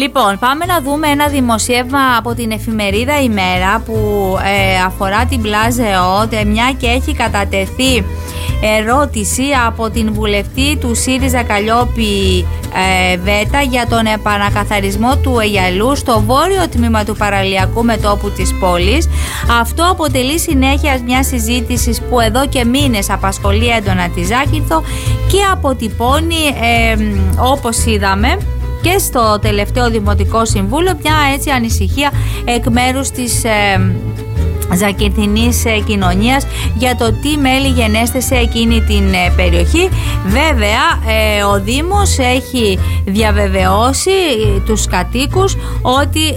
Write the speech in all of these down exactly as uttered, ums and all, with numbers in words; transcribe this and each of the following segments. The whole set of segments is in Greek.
Λοιπόν, πάμε να δούμε ένα δημοσίευμα από την εφημερίδα Ημέρα που ε, αφορά την Πλάζ ΕΟΤ, μια και έχει κατατεθεί ερώτηση από την βουλευτή του ΣΥΡΙΖΑ Καλλιόπη ε, Βέτα για τον επανακαθαρισμό του Αιγιαλού στο βόρειο τμήμα του παραλιακού μετώπου της πόλης. Αυτό αποτελεί συνέχεια μια συζήτηση που εδώ και μήνες απασχολεί έντονα τη Ζάκυνθο και αποτυπώνει ε, όπως είδαμε και στο τελευταίο Δημοτικό Συμβούλιο μια έτσι ανησυχία εκ μέρους της ε, Ζακυνθινής ε, κοινωνίας για το τι μέλη γενέστε σε εκείνη την ε, περιοχή. Βέβαια ε, ο Δήμος έχει διαβεβαιώσει ε, τους κατοίκους ότι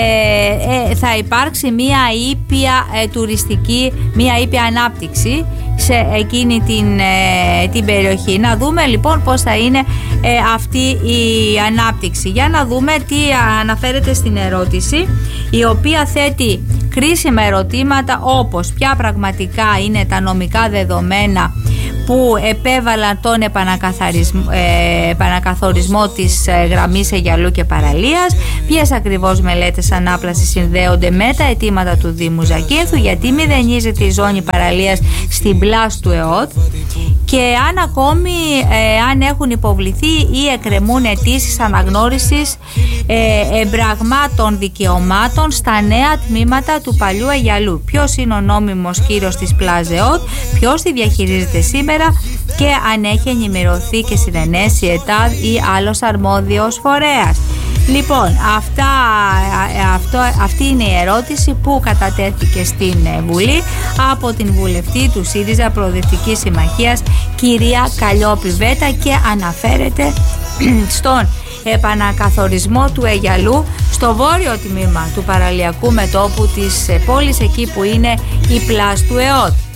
ε, ε, θα υπάρξει μια ήπια ε, τουριστική, μια ήπια ανάπτυξη σε εκείνη την, ε, την περιοχή. Να δούμε λοιπόν πώς θα είναι ε, αυτή η ανάπτυξη. Για να δούμε τι αναφέρεται στην ερώτηση, η οποία θέτει κρίσιμα ερωτήματα όπως ποια πραγματικά είναι τα νομικά δεδομένα που επέβαλαν τον επανακαθαρισμό, ε, επανακαθορισμό της ε, γραμμής Αιγιαλού και παραλίας, ποιες ακριβώς μελέτες ανάπλασης συνδέονται με τα αιτήματα του Δήμου Ζακύνθου, γιατί μηδενίζεται η ζώνη παραλίας στην Πλάζ του ΕΟΤ και αν ακόμη ε, αν έχουν υποβληθεί ή εκκρεμούν αιτήσεις αναγνώρισης ε, εμπραγμάτων δικαιωμάτων στα νέα τμήματα του παλιού Αιγιαλού. Ποιος είναι ο νόμιμος κύρος της Πλάζ ΕΟΤ, ποιος τη διαχειρίζεται σήμερα και αν έχει ενημερωθεί και συνενέσει η ΕΤΑΔ ή άλλος αρμόδιος φορέας. Λοιπόν, αυτά, αυτό, αυτή είναι η ερώτηση που κατατέθηκε στην Βουλή από την βουλευτή του ΣΥΡΙΖΑ Προοδευτικής Συμμαχίας, κυρία Καλλιόπη Βέτα, και αναφέρεται στον επανακαθορισμό του Αιγιαλού στο βόρειο τμήμα του παραλιακού μετώπου της πόλης, εκεί που είναι η Πλάζ του ΕΟΤ.